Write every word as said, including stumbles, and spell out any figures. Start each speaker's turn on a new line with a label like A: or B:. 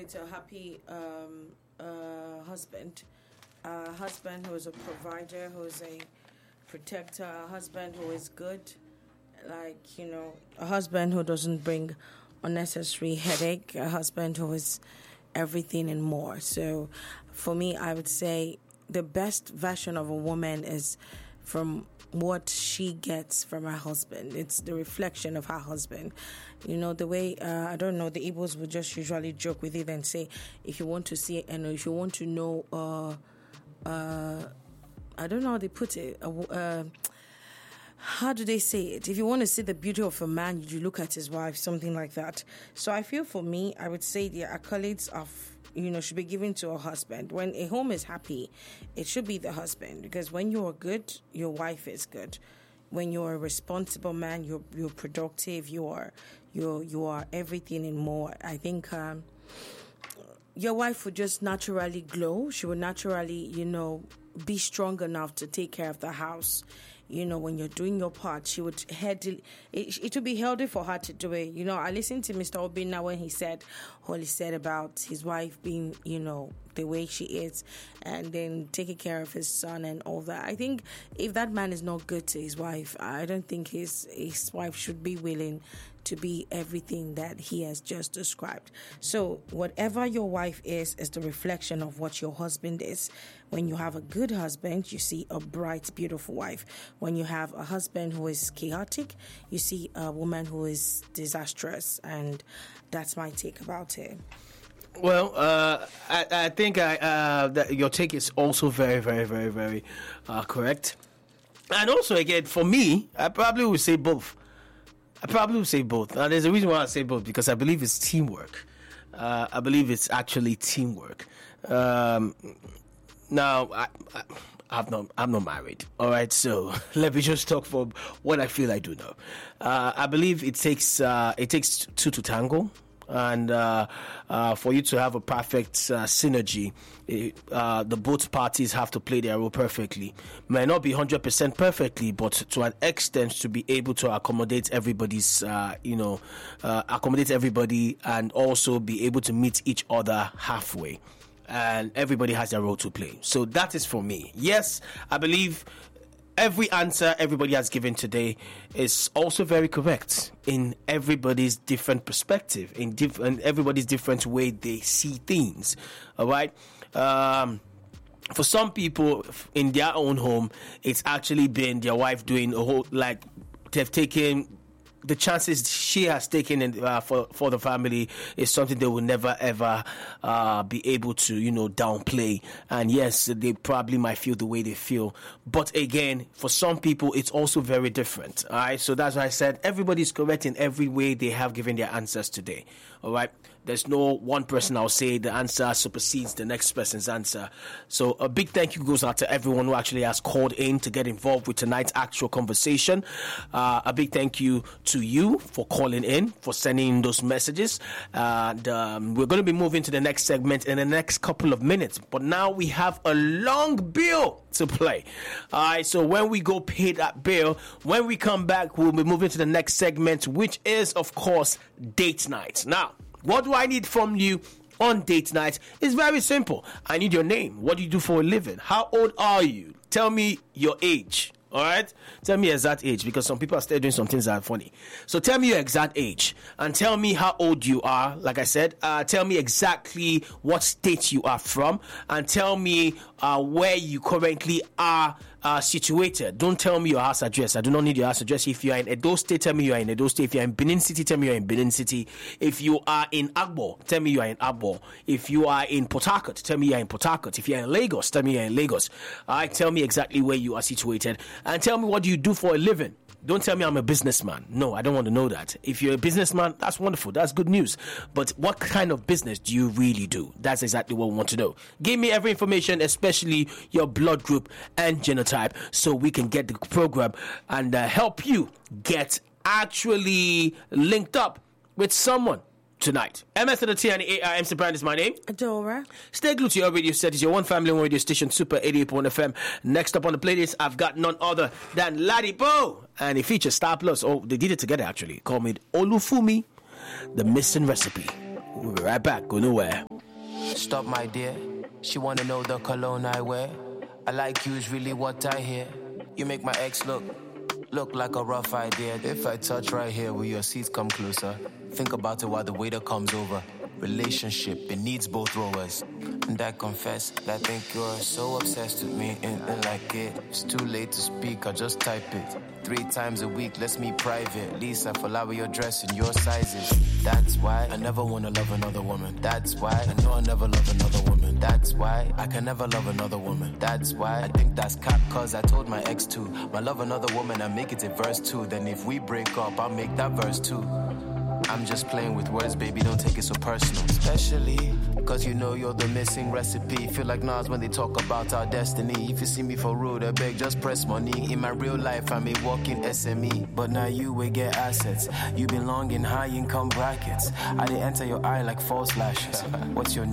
A: it's a happy um, uh, husband, a husband who is a provider, who is a protector, a husband who is good, like, you know, a husband who doesn't bring unnecessary headache, a husband who is everything and more. So for me, I would say the best version of a woman is from what she gets from her husband. It's the reflection of her husband. You know, the way, uh, I don't know, the Igbos would just usually joke with it and say, if you want to see, and if you want to know, uh, uh, I don't know how they put it, uh, uh, how do they say it? If you want to see the beauty of a man, you look at his wife, something like that. So I feel for me, I would say the accolades of, you know, should be given to a husband. When a home is happy, it should be the husband. Because when you are good, your wife is good. When you're a responsible man, you're you're productive, you are you you are everything and more. I think um, your wife would just naturally glow. She would naturally, you know, be strong enough to take care of the house. You know, when you're doing your part, she would head. It, it would be healthy for her to do it. You know, I listened to Mister Obinna when he said what he said about his wife being, you know, the way she is, and then taking care of his son and all that. I think if that man is not good to his wife, I don't think his his wife should be willing to be everything that he has just described. So whatever your wife is, is the reflection of what your husband is. When you have a good husband, you see a bright, beautiful wife. When you have a husband who is chaotic, you see a woman who is disastrous. And that's my take about it.
B: Well, uh, I, I think I, uh, that your take is also very, very, very, very uh, correct. And also, again, for me, I probably would say both. I probably would say both. Now, there's a reason why I say both, because I believe it's teamwork. Uh, I believe it's actually teamwork. Um, now, I, I, I'm not, I'm not married. All right, so let me just talk for what I feel I do know. Uh, I believe it takes, uh, it takes two to tango. And uh, uh, for you to have a perfect uh, synergy, it, uh, the both parties have to play their role perfectly. May not be one hundred percent perfectly, but to an extent to be able to accommodate everybody's, uh, you know, uh, accommodate everybody and also be able to meet each other halfway. And everybody has their role to play. So that is for me. Yes, I believe every answer everybody has given today is also very correct in everybody's different perspective, in different everybody's different way they see things. All right. Um, for some people in their own home, it's actually been their wife doing a whole, like, they've taken the chances she has taken in, uh, for for the family is something they will never ever uh, be able to, you know, downplay. And yes, they probably might feel the way they feel, but again, for some people, it's also very different. All right, so that's why I said everybody's correct in every way they have given their answers today. All right. There's no one person I'll say the answer supersedes the next person's answer. So a big thank you goes out to everyone who actually has called in to get involved with tonight's actual conversation. Uh, a big thank you to you for calling in, for sending those messages. And um, we're going to be moving to the next segment in the next couple of minutes. But now we have a long bill to play. All right, so when we go pay that bill, when we come back, we'll be moving to the next segment, which is, of course, date night. Now, what do I need from you on date night? It's very simple. I need your name. What do you do for a living? How old are you? Tell me your age. All right? Tell me your exact age, because some people are still doing some things that are funny. So tell me your exact age and tell me how old you are. Like I said, uh, tell me exactly what state you are from and tell me uh, where you currently are uh, situated. Don't tell me your house address. I do not need your house address. If you are in Edo State, tell me you are in Edo State. If you are in Benin City, tell me you are in Benin City. If you are in Agbo, tell me you are in Agbo. If you are in Port Harcourt, tell me you are in Port Harcourt. If you are in Lagos, tell me you are in Lagos. All right, tell me exactly where you are situated and tell me what do you do for a living. Don't tell me I'm a businessman. No, I don't want to know that. If you're a businessman, that's wonderful. That's good news. But what kind of business do you really do? That's exactly what we want to know. Give me every information, especially your blood group and genotype, so we can get the program and uh, help you get actually linked up with someone tonight. M S to the T and the A I. M C Brand is my name.
A: Adora.
B: Stay glued to your radio set. It's your one family, one radio station, Super eighty-eight point one F M. Next up on the playlist, I've got none other than Ladipo. And it features Star Plus. Oh, they did it together, actually. Call me Olufumi, the missing recipe. We'll be right back. Go nowhere.
C: Stop, my dear. She wanna know the cologne I wear. I like you is really what I hear. You make my ex look, look like a rough idea. If I touch right here, will your seats come closer? Think about it while the waiter comes over. Relationship, it needs both rowers. And I confess that I think you're so obsessed with me and I like it. It's too late to speak, I'll just type it. Three times a week, let's meet private. At least I follow your dress and your sizes. That's why I never wanna love another woman. That's why I know I'll never love another woman. That's why I can never love another woman. That's why I think that's cap, cause I told my ex to. I love another woman, I make it a verse two. Then if we break up, I'll make that verse two. I'm just playing with words, baby, don't take it so personal. Especially, cause you know you're the missing recipe. Feel like Nas when they talk about our destiny. If you see me for road, I beg, just press money. In my real life, I'm a walking S M E. But now you will get assets. You belong in high income brackets. I did enter your eye like false lashes. What's your